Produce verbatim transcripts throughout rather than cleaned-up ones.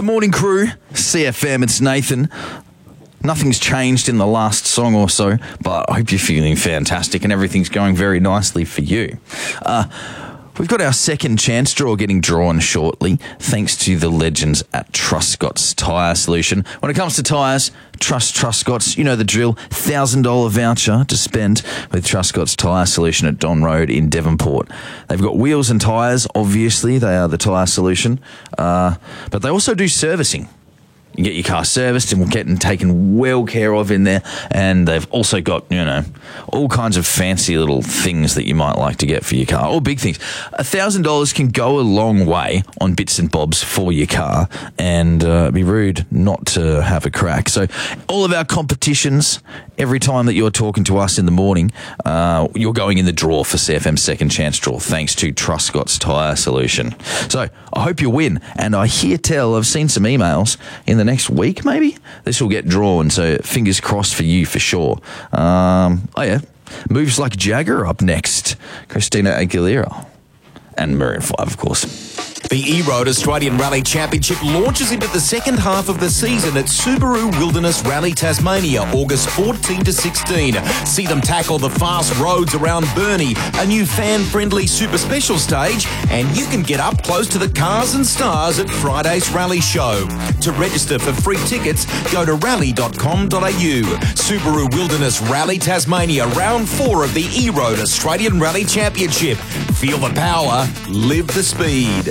morning crew, C F M, it's Nathan. Nothing's changed in the last song or so, but I hope you're feeling fantastic and everything's going very nicely for you. Uh, we've got our second chance draw getting drawn shortly, thanks to the legends at Truscott's Tyre Solution. When it comes to tyres, trust Truscott's. You know the drill. one thousand dollars voucher to spend with Truscott's Tyre Solution at Don Road in Devonport. They've got wheels and tyres, obviously. They are the tyre solution. Uh, but they also do servicing. You get your car serviced and getting taken well care of in there. And they've also got, you know, all kinds of fancy little things that you might like to get for your car, or big things. one thousand dollars can go a long way on bits and bobs for your car, and uh, it'd be rude not to have a crack. So all of our competitions, every time that you're talking to us in the morning, uh, you're going in the draw for C F M's second chance draw, thanks to Truscott's Tyre Solution. So I hope you win. And I hear tell, I've seen some emails in the next week, maybe this will get drawn, so fingers crossed for you for sure. Um, oh yeah, Moves Like Jagger up next, Christina Aguilera, and Maroon five, of course. The E-Road Australian Rally Championship launches into the second half of the season at Subaru Wilderness Rally Tasmania, August fourteen to sixteen. See them tackle the fast roads around Burnie, a new fan-friendly super special stage, and you can get up close to the cars and stars at Friday's Rally Show. To register for free tickets, go to rally dot com dot a u. Subaru Wilderness Rally Tasmania, round four of the E-Road Australian Rally Championship. Feel the power, live the speed.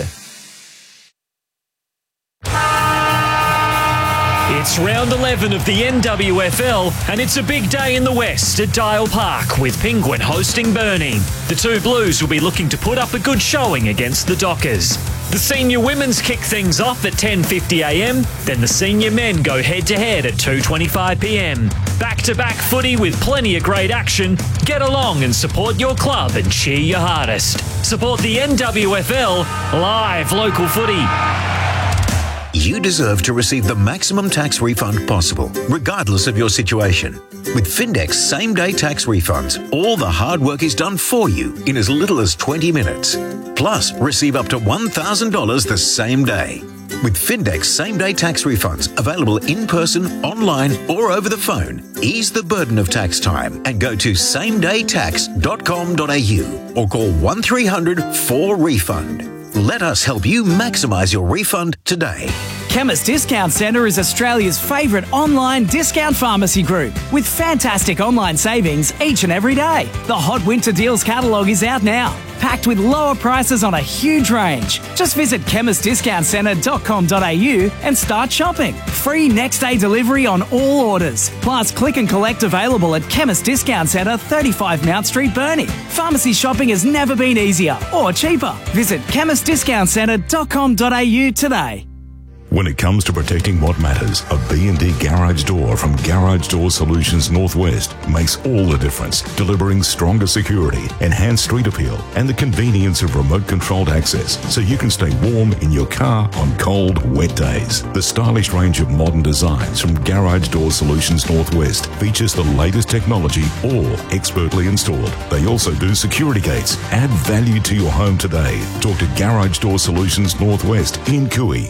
It's round eleven of the N W F L, and it's a big day in the West at Dial Park, with Penguin hosting Burnie. The two Blues will be looking to put up a good showing against the Dockers. The senior women's kick things off at ten fifty a m, then the senior men go head-to-head at two twenty-five p m. Back-to-back footy with plenty of great action. Get along and support your club and cheer your hardest. Support the N W F L, live local footy. You deserve to receive the maximum tax refund possible, regardless of your situation. With Findex same-day tax refunds, all the hard work is done for you in as little as twenty minutes. Plus, receive up to one thousand dollars the same day. With Findex same-day tax refunds available in person, online, or over the phone, ease the burden of tax time and go to same day tax dot com dot a u or call one three hundred four refund. Let us help you maximise your refund today. Chemist Discount Centre is Australia's favourite online discount pharmacy group, with fantastic online savings each and every day. The Hot Winter Deals catalogue is out now, packed with lower prices on a huge range. Just visit chemist discount centre dot com dot a u and start shopping. Free next day delivery on all orders. Plus, click and collect available at Chemist Discount Centre, thirty-five Mount Street, Burnie. Pharmacy shopping has never been easier or cheaper. Visit chemist discount centre dot com dot a u today. When it comes to protecting what matters, a B and D garage door from Garage Door Solutions Northwest makes all the difference, delivering stronger security, enhanced street appeal, and the convenience of remote-controlled access so you can stay warm in your car on cold, wet days. The stylish range of modern designs from Garage Door Solutions Northwest features the latest technology, all expertly installed. They also do security gates. Add value to your home today. Talk to Garage Door Solutions Northwest in Cooey.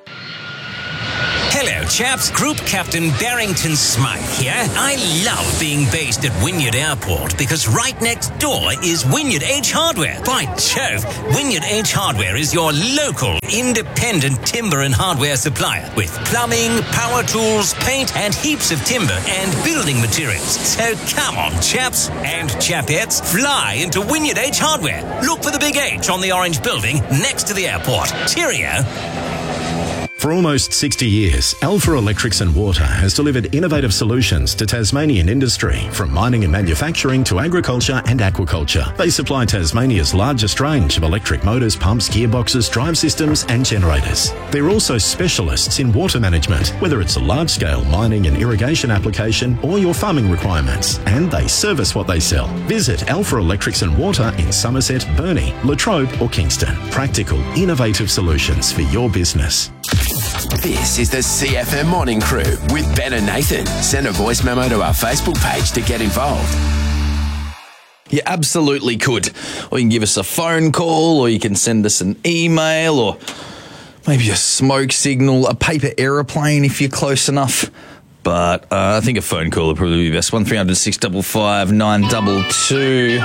Hello, chaps. Group Captain Barrington Smythe here. I love being based at Wynyard Airport because right next door is Wynyard H Hardware. By Jove, Wynyard H Hardware is your local, independent timber and hardware supplier with plumbing, power tools, paint, and heaps of timber and building materials. So come on, chaps and chapettes, fly into Wynyard H Hardware. Look for the big H on the orange building next to the airport. Cheerio. For almost sixty years, Alpha Electrics and Water has delivered innovative solutions to Tasmanian industry, from mining and manufacturing to agriculture and aquaculture. They supply Tasmania's largest range of electric motors, pumps, gearboxes, drive systems and generators. They're also specialists in water management, whether it's a large-scale mining and irrigation application or your farming requirements. And they service what they sell. Visit Alpha Electrics and Water in Somerset, Burnie, Latrobe or Kingston. Practical, innovative solutions for your business. This is the C F M Morning Crew with Ben and Nathan. Send a voice memo to our Facebook page to get involved. You absolutely could. Or you can give us a phone call, or you can send us an email, or maybe a smoke signal, a paper aeroplane if you're close enough. But uh, I think a phone call would probably be best. one three hundred six five five nine two two.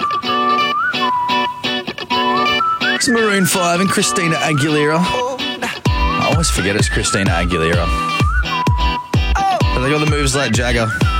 It's Maroon five and Christina Aguilera. I always forget it's Christina Aguilera. But they got the moves like Jagger.